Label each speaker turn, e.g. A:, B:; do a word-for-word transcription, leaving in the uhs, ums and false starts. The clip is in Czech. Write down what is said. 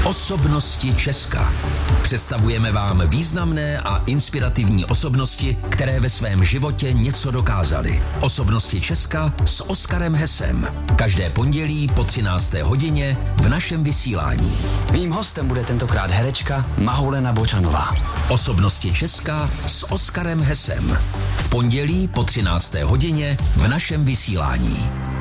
A: Osobnosti Česka. Představujeme vám významné a inspirativní osobnosti, které ve svém životě něco dokázaly. Osobnosti Česka s Oskarem Hesem. Každé pondělí po třinácté hodině v našem vysílání.
B: Mým hostem bude tentokrát herečka Mahoulena Bočanová.
A: Osobnosti Česka s Oskarem Hesem. V pondělí po třinácté hodině v našem vysílání.